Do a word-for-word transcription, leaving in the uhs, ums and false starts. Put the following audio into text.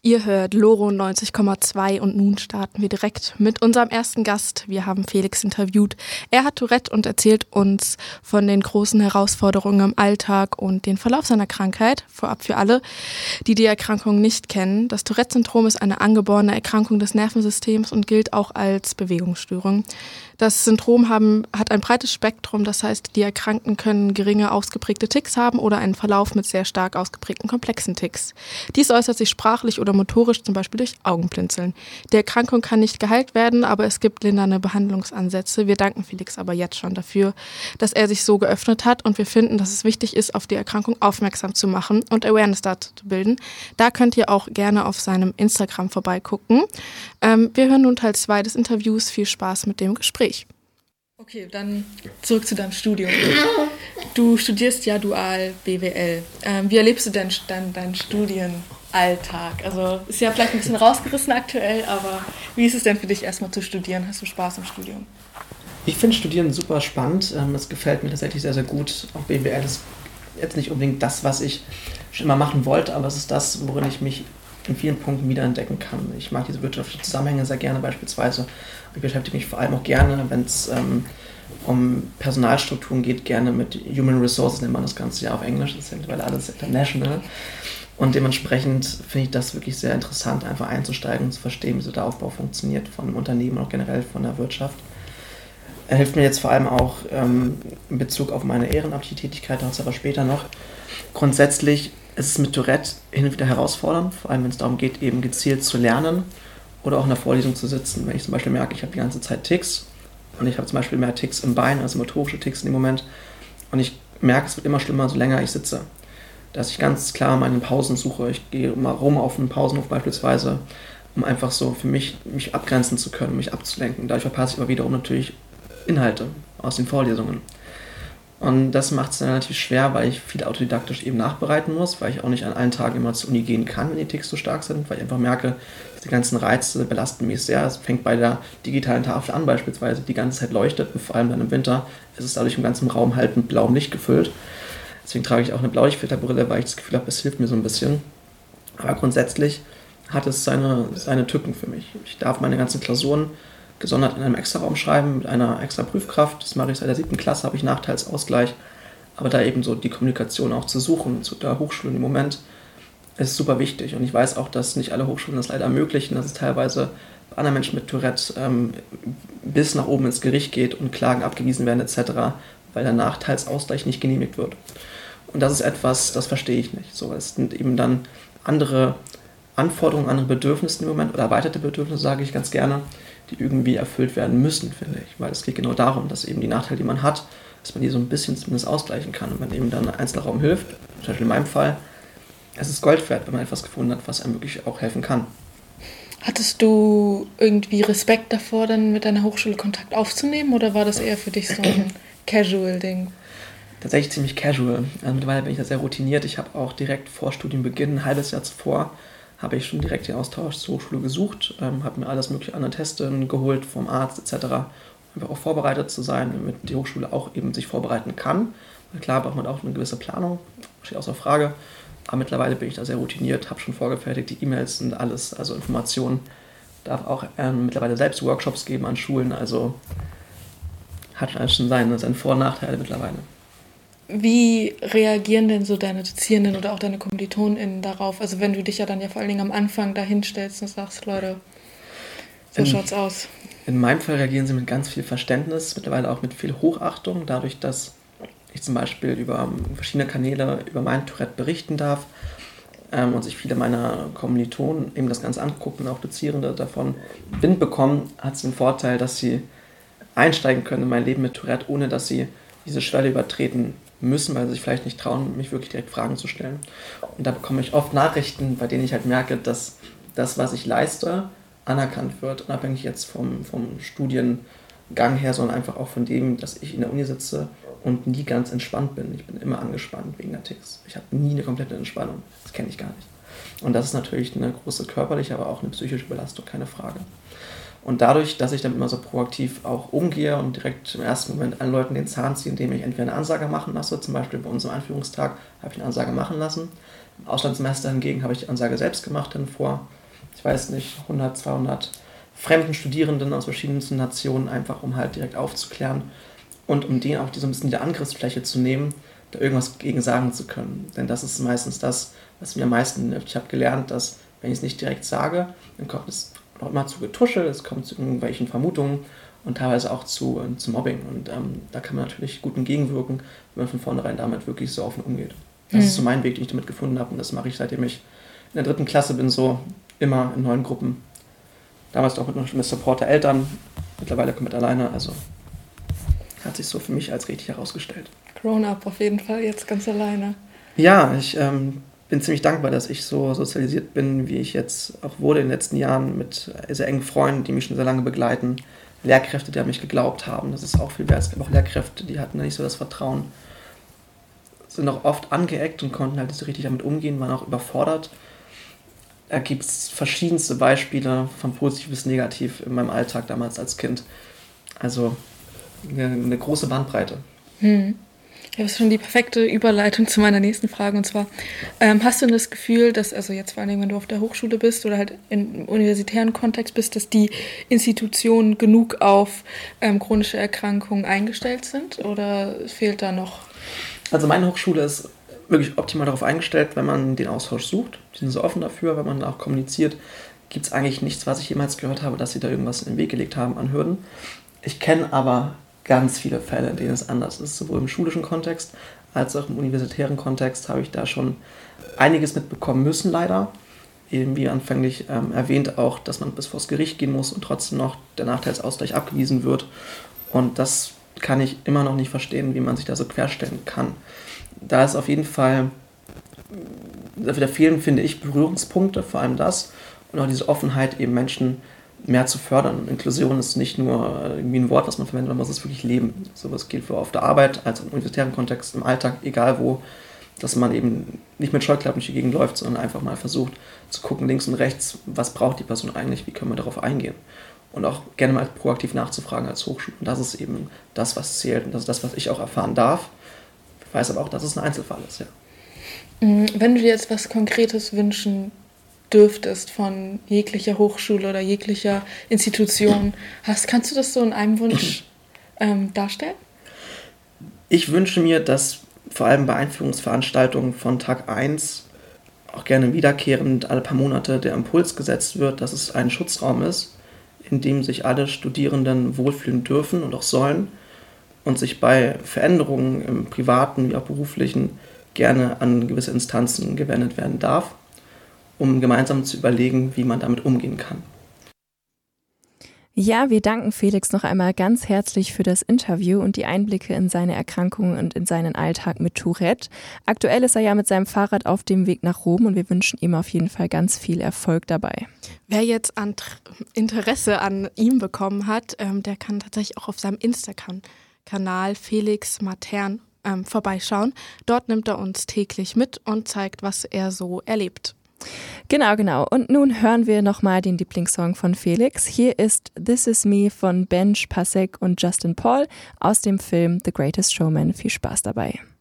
Ihr hört Loro neunzig Komma zwei und nun starten wir direkt mit unserem ersten Gast. Wir haben Felix interviewt. Er hat Tourette und erzählt uns von den großen Herausforderungen im Alltag und den Verlauf seiner Krankheit. Vorab für alle, die die Erkrankung nicht kennen. Das Tourette-Syndrom ist eine angeborene Erkrankung des Nervensystems und gilt auch als Bewegungsstörung. Das Syndrom haben, hat ein breites Spektrum, das heißt, die Erkrankten können geringe ausgeprägte Tics haben oder einen Verlauf mit sehr stark ausgeprägten komplexen Tics. Dies äußert sich sprachlich oder motorisch, zum Beispiel durch Augenblinzeln. Die Erkrankung kann nicht geheilt werden, aber es gibt lindernde Behandlungsansätze. Wir danken Felix aber jetzt schon dafür, dass er sich so geöffnet hat und wir finden, dass es wichtig ist, auf die Erkrankung aufmerksam zu machen und Awareness dazu zu bilden. Da könnt ihr auch gerne auf seinem Instagram vorbeigucken. Ähm, wir hören nun Teil zwei des Interviews. Viel Spaß mit dem Gespräch. Okay, dann zurück zu deinem Studium. Du studierst ja dual B W L. Ähm, wie erlebst du denn dann deinen Studienalltag? Also ist ja vielleicht ein bisschen rausgerissen aktuell, aber wie ist es denn für dich erstmal zu studieren? Hast du Spaß im Studium? Ich finde Studieren super spannend. Es gefällt mir tatsächlich sehr, sehr gut. Auch B W L ist jetzt nicht unbedingt das, was ich schon immer machen wollte, aber es ist das, worin ich mich in vielen Punkten wiederentdecken kann. Ich mag diese wirtschaftlichen Zusammenhänge sehr gerne beispielsweise. Ich beschäftige mich vor allem auch gerne, wenn es ähm, um Personalstrukturen geht, gerne mit Human Resources, nennt man das Ganze ja auf Englisch, das ist ja mittlerweile alles international. Und dementsprechend finde ich das wirklich sehr interessant, einfach einzusteigen und zu verstehen, wie so der Aufbau funktioniert von einem Unternehmen und auch generell von der Wirtschaft. Er hilft mir jetzt vor allem auch ähm, in Bezug auf meine ehrenamtliche Tätigkeit, dazu aber später noch. Grundsätzlich ist es mit Tourette hin und wieder herausfordernd, vor allem wenn es darum geht, eben gezielt zu lernen oder auch in der Vorlesung zu sitzen. Wenn ich zum Beispiel merke, ich habe die ganze Zeit Tics und ich habe zum Beispiel mehr Tics im Bein, also motorische Tics in dem Moment und ich merke, es wird immer schlimmer, so länger ich sitze. Dass ich ganz klar meine Pausen suche. Ich gehe mal rum auf einen Pausenhof beispielsweise, um einfach so für mich, mich abgrenzen zu können, mich abzulenken. Dadurch verpasse ich aber wiederum natürlich Inhalte aus den Vorlesungen. Und das macht es dann relativ schwer, weil ich viel autodidaktisch eben nachbereiten muss, weil ich auch nicht an allen Tagen immer zur Uni gehen kann, wenn die Tics so stark sind, weil ich einfach merke, die ganzen Reize belasten mich sehr. Es fängt bei der digitalen Tafel an beispielsweise, die ganze Zeit leuchtet und vor allem dann im Winter ist es dadurch im ganzen Raum halt mit blauem Licht gefüllt. Deswegen trage ich auch eine Blaulichtfilterbrille, weil ich das Gefühl habe, es hilft mir so ein bisschen. Aber grundsätzlich hat es seine, seine Tücken für mich. Ich darf meine ganzen Klausuren gesondert in einem Extra-Raum schreiben, mit einer extra Prüfkraft. Das mache ich seit der siebten Klasse, habe ich Nachteilsausgleich. Aber da eben so die Kommunikation auch zu suchen zu der Hochschule im Moment ist super wichtig. Und ich weiß auch, dass nicht alle Hochschulen das leider ermöglichen, dass es teilweise bei anderen Menschen mit Tourette ähm, bis nach oben ins Gericht geht und Klagen abgewiesen werden et cetera, weil der Nachteilsausgleich nicht genehmigt wird. Und das ist etwas, das verstehe ich nicht. So, es sind eben dann andere Anforderungen, andere Bedürfnisse im Moment oder erweiterte Bedürfnisse, sage ich ganz gerne, die irgendwie erfüllt werden müssen, finde ich. Weil es geht genau darum, dass eben die Nachteile, die man hat, dass man die so ein bisschen zumindest ausgleichen kann. Und wenn eben dann ein Einzelraum hilft, zum Beispiel in meinem Fall, es ist Gold wert, wenn man etwas gefunden hat, was einem wirklich auch helfen kann. Hattest du irgendwie Respekt davor, dann mit deiner Hochschule Kontakt aufzunehmen oder war das eher für dich so ein Casual-Ding? Tatsächlich ziemlich casual. Also mittlerweile bin ich da sehr routiniert. Ich habe auch direkt vor Studienbeginn, ein halbes Jahr zuvor, habe ich schon direkt den Austausch zur Hochschule gesucht, ähm, habe mir alles mögliche an Testen geholt vom Arzt et cetera, einfach auch vorbereitet zu sein, damit die Hochschule auch eben sich vorbereiten kann. Weil klar braucht man auch eine gewisse Planung, steht außer Frage. Aber mittlerweile bin ich da sehr routiniert, habe schon vorgefertigte E-Mails und alles, also Informationen. Darf auch ähm, mittlerweile selbst Workshops geben an Schulen, also hat alles schon seine, seine Vor- und Nachteile mittlerweile. Wie reagieren denn so deine Dozierenden oder auch deine KommilitonInnen darauf? Also wenn du dich ja dann ja vor allen Dingen am Anfang dahin stellst und sagst, Leute, so in, schaut's aus. In meinem Fall reagieren sie mit ganz viel Verständnis, mittlerweile auch mit viel Hochachtung, dadurch, dass ich zum Beispiel über verschiedene Kanäle über mein Tourette berichten darf ähm, und sich viele meiner Kommilitonen eben das Ganze angucken und auch Dozierende davon Wind bekommen, hat es den Vorteil, dass sie einsteigen können in mein Leben mit Tourette, ohne dass sie diese Schwelle übertreten müssen, weil sie sich vielleicht nicht trauen, mich wirklich direkt Fragen zu stellen. Und da bekomme ich oft Nachrichten, bei denen ich halt merke, dass das, was ich leiste, anerkannt wird, unabhängig jetzt vom, vom Studiengang her, sondern einfach auch von dem, dass ich in der Uni sitze und nie ganz entspannt bin. Ich bin immer angespannt wegen der Tics. Ich habe nie eine komplette Entspannung. Das kenne ich gar nicht. Und das ist natürlich eine große körperliche, aber auch eine psychische Belastung, keine Frage. Und dadurch, dass ich damit immer so proaktiv auch umgehe und direkt im ersten Moment allen Leuten den Zahn ziehe, indem ich entweder eine Ansage machen lasse, zum Beispiel bei unserem Einführungstag habe ich eine Ansage machen lassen, Im Auslandssemester hingegen habe ich die Ansage selbst gemacht, denn vor, ich weiß nicht, hundert, zweihundert fremden Studierenden aus verschiedensten Nationen, einfach um halt direkt aufzuklären und um denen auch so ein bisschen die Angriffsfläche zu nehmen, da irgendwas gegen sagen zu können. Denn das ist meistens das, was mir am meisten hilft. Ich habe gelernt, dass, wenn ich es nicht direkt sage, dann kommt es auch immer zu Getuschel, es kommt zu irgendwelchen Vermutungen und teilweise auch zu, äh, zu Mobbing. Und ähm, da kann man natürlich gut entgegenwirken, wenn man von vornherein damit wirklich so offen umgeht. Das mhm. ist so mein Weg, den ich damit gefunden habe und das mache ich, seitdem ich in der dritten Klasse bin, so immer in neuen Gruppen. Damals auch mit, mit Support der Eltern, mittlerweile komplett alleine, also hat sich so für mich als richtig herausgestellt. Grown-up auf jeden Fall, jetzt ganz alleine. Ja, ich ähm, bin ziemlich dankbar, dass ich so sozialisiert bin, wie ich jetzt auch wurde in den letzten Jahren, mit sehr engen Freunden, die mich schon sehr lange begleiten, Lehrkräfte, die an mich geglaubt haben. Das ist auch viel wert. Es gab auch Lehrkräfte, die hatten nicht so das Vertrauen, sind auch oft angeeckt und konnten halt nicht so richtig damit umgehen, waren auch überfordert. Da gibt es verschiedenste Beispiele von positiv bis negativ in meinem Alltag damals als Kind. Also eine, eine große Bandbreite. Hm. Ja, das ist schon die perfekte Überleitung zu meiner nächsten Frage. Und zwar, ähm, hast du das Gefühl, dass, also jetzt vor allem, wenn du auf der Hochschule bist oder halt im universitären Kontext bist, dass die Institutionen genug auf ähm, chronische Erkrankungen eingestellt sind? Oder fehlt da noch? Also meine Hochschule ist wirklich optimal darauf eingestellt, wenn man den Austausch sucht. Die sind so offen dafür, wenn man auch kommuniziert. Gibt es eigentlich nichts, was ich jemals gehört habe, dass sie da irgendwas in den Weg gelegt haben an Hürden. Ich kenne aber ganz viele Fälle, in denen es anders ist. Sowohl im schulischen Kontext als auch im universitären Kontext habe ich da schon einiges mitbekommen müssen, leider. Eben wie anfänglich ähm, erwähnt auch, dass man bis vors Gericht gehen muss und trotzdem noch der Nachteilsausgleich abgewiesen wird. Und das kann ich immer noch nicht verstehen, wie man sich da so querstellen kann. Da ist auf jeden Fall, da fehlen, finde ich, Berührungspunkte, vor allem das. Und auch diese Offenheit, eben Menschen mehr zu fördern. Inklusion ist nicht nur irgendwie ein Wort, was man verwendet, man muss es wirklich leben. Sowas gilt für auf der Arbeit, als im universitären Kontext, im Alltag, egal wo, dass man eben nicht mit Scheuklappen durch die Gegend läuft, sondern einfach mal versucht zu gucken, links und rechts, was braucht die Person eigentlich, wie können wir darauf eingehen. Und auch gerne mal proaktiv nachzufragen als Hochschule. Und das ist eben das, was zählt. Und das ist das, was ich auch erfahren darf. Ich weiß aber auch, dass es ein Einzelfall ist, ja. Wenn du dir jetzt was Konkretes wünschen dürftest von jeglicher Hochschule oder jeglicher Institution hast, kannst du das so in einem Wunsch ähm, darstellen? Ich wünsche mir, dass vor allem bei Einführungsveranstaltungen von Tag eins auch gerne wiederkehrend alle paar Monate der Impuls gesetzt wird, dass es ein Schutzraum ist, in dem sich alle Studierenden wohlfühlen dürfen und auch sollen und sich bei Veränderungen im privaten wie auch beruflichen gerne an gewisse Instanzen gewendet werden darf, um gemeinsam zu überlegen, wie man damit umgehen kann. Ja, wir danken Felix noch einmal ganz herzlich für das Interview und die Einblicke in seine Erkrankung und in seinen Alltag mit Tourette. Aktuell ist er ja mit seinem Fahrrad auf dem Weg nach Rom und wir wünschen ihm auf jeden Fall ganz viel Erfolg dabei. Wer jetzt an Interesse an ihm bekommen hat, ähm, der kann tatsächlich auch auf seinem Instagram-Kanal Felix Matern ähm, vorbeischauen. Dort nimmt er uns täglich mit und zeigt, was er so erlebt. Genau, genau. Und nun hören wir nochmal den Lieblingssong von Felix. Hier ist This Is Me von Benj Pasek und Justin Paul aus dem Film The Greatest Showman. Viel Spaß dabei.